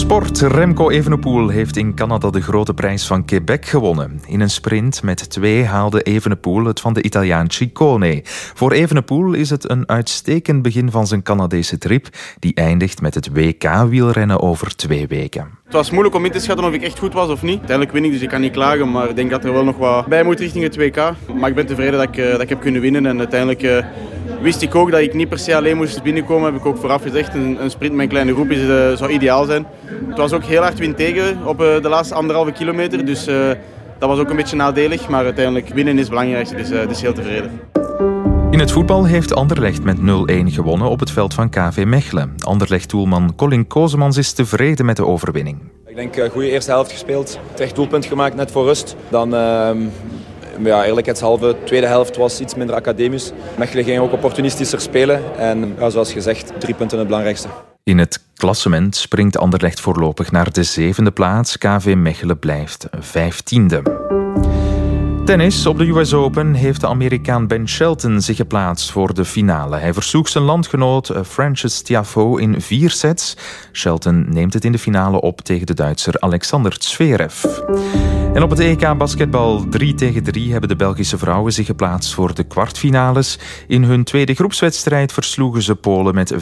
Sport. Remco Evenepoel heeft in Canada de grote prijs van Quebec gewonnen. In een sprint met 2 haalde Evenepoel het van de Italiaan Ciccone. Voor Evenepoel is het een uitstekend begin van zijn Canadese trip, die eindigt met het WK-wielrennen over 2 weken. Het was moeilijk om in te schatten of ik echt goed was of niet. Uiteindelijk win ik, dus ik kan niet klagen, maar ik denk dat er wel nog wat bij moet richting het WK. Maar ik ben tevreden dat ik heb kunnen winnen en uiteindelijk wist ik ook dat ik niet per se alleen moest binnenkomen. Heb ik ook vooraf gezegd, een sprint met een kleine groep zou ideaal zijn. Het was ook heel hard wind tegen op de laatste 1,5 kilometer, dus dat was ook een beetje nadelig. Maar uiteindelijk winnen is het belangrijkste, dus heel tevreden. In het voetbal heeft Anderlecht met 0-1 gewonnen op het veld van KV Mechelen. Anderlecht-doelman Colin Kozemans is tevreden met de overwinning. Ik denk goede eerste helft gespeeld. Terecht doelpunt gemaakt net voor rust. Dan eerlijkheidshalve, tweede helft was iets minder academisch. Mechelen ging ook opportunistischer spelen. En zoals gezegd, 3 punten het belangrijkste. In het klassement springt Anderlecht voorlopig naar de 7e plaats. KV Mechelen blijft 15e. Tennis. Op de US Open heeft de Amerikaan Ben Shelton zich geplaatst voor de finale. Hij versloeg zijn landgenoot Frances Tiafoe in 4 sets. Shelton neemt het in de finale op tegen de Duitser Alexander Zverev. En op het EK basketbal 3-3 hebben de Belgische vrouwen zich geplaatst voor de kwartfinales. In hun tweede groepswedstrijd versloegen ze Polen met 15-18.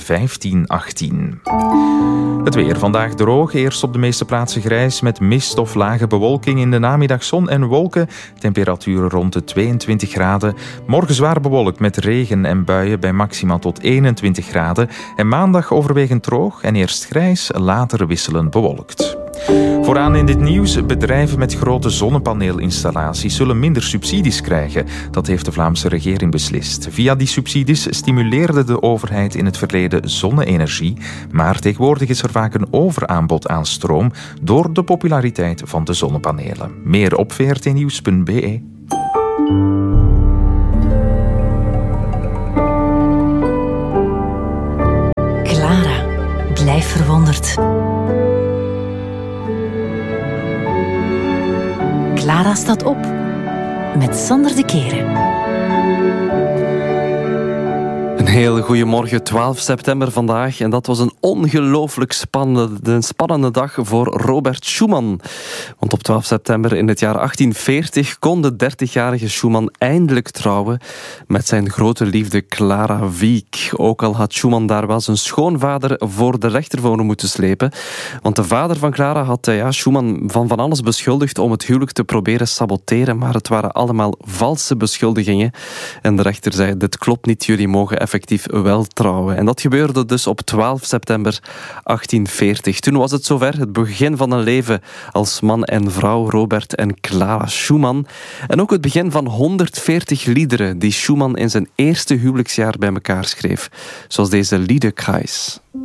Het weer vandaag droog, eerst op de meeste plaatsen grijs met mist of lage bewolking. In de namiddag zon en wolken, temperaturen rond de 22 graden. Morgen zwaar bewolkt met regen en buien bij maximaal tot 21 graden. En maandag overwegend droog en eerst grijs, later wisselend bewolkt. Vooraan in dit nieuws, bedrijven met grote zonnepaneelinstallaties zullen minder subsidies krijgen. Dat heeft de Vlaamse regering beslist. Via die subsidies stimuleerde de overheid in het verleden zonne-energie, maar tegenwoordig is er vaak een overaanbod aan stroom door de populariteit van de zonnepanelen. Meer op vrtnieuws.be. Clara, blijf verwonderd. Clara staat op met Sander de Keren. Een heel goeiemorgen, 12 september vandaag. En dat was een ongelooflijk spannende dag voor Robert Schumann. Want op 12 september in het jaar 1840 kon de 30-jarige Schumann eindelijk trouwen met zijn grote liefde Clara Wieck. Ook al had Schumann daar wel zijn schoonvader voor de rechter voor moeten slepen. Want de vader van Clara had Schumann van alles beschuldigd om het huwelijk te proberen saboteren. Maar het waren allemaal valse beschuldigingen. En de rechter zei, dit klopt niet, jullie mogen effectief wel trouwen. En dat gebeurde dus op 12 september 1840. Toen was het zover, het begin van een leven als man en vrouw, Robert en Clara Schumann. En ook het begin van 140 liederen die Schumann in zijn eerste huwelijksjaar bij elkaar schreef. Zoals deze Liederkreis.